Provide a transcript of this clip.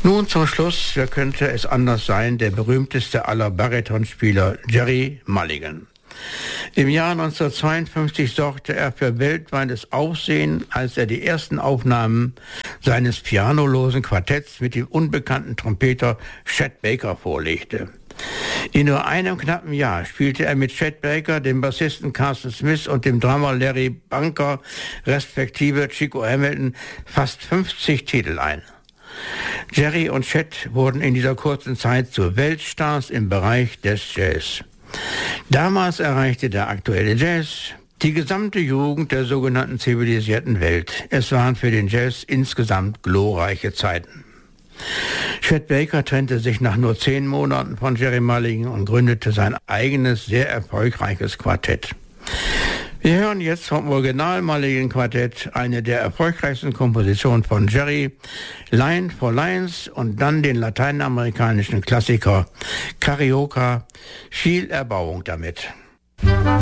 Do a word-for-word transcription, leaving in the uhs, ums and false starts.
Nun zum Schluss, wer könnte es anders sein, der berühmteste aller Baritonspieler, Gerry Mulligan. Im Jahr neunzehnhundertzweiundfünfzig sorgte er für weltweites Aufsehen, als er die ersten Aufnahmen seines pianolosen Quartetts mit dem unbekannten Trompeter Chet Baker vorlegte. In nur einem knappen Jahr spielte er mit Chet Baker, dem Bassisten Carson Smith und dem Drummer Larry Bunker, respektive Chico Hamilton, fast fünfzig Titel ein. Gerry und Chet wurden in dieser kurzen Zeit zu Weltstars im Bereich des Jazz. Damals erreichte der aktuelle Jazz die gesamte Jugend der sogenannten zivilisierten Welt. Es waren für den Jazz insgesamt glorreiche Zeiten. Chet Baker trennte sich nach nur zehn Monaten von Gerry Mulligan und gründete sein eigenes, sehr erfolgreiches Quartett. Wir hören jetzt vom Original Mulligan Quartett eine der erfolgreichsten Kompositionen von Gerry, Line for Lines, und dann den lateinamerikanischen Klassiker Carioca. Viel Erbauung damit.